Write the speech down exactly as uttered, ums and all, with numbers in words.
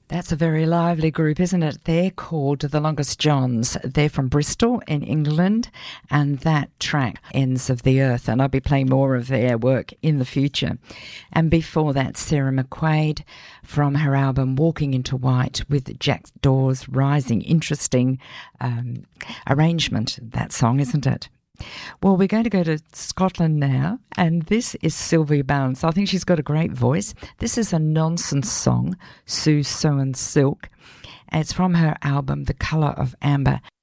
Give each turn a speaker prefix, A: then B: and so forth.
A: That's a very lively group, isn't it? They're called The Longest Johns. They're from Bristol in England, and that track, Ends of the Earth, and I'll be playing more of their work in the future. And before that, Sarah McQuaid from her album Walking into White with Jack Dawes Rising. Interesting um, arrangement, that song, isn't it? Well, we're going to go to Scotland now, and this is Sylvie Bounds. I think she's got a great voice. This is a nonsense song, Sue Sewn Silk. It's from her album The Colour of Amber.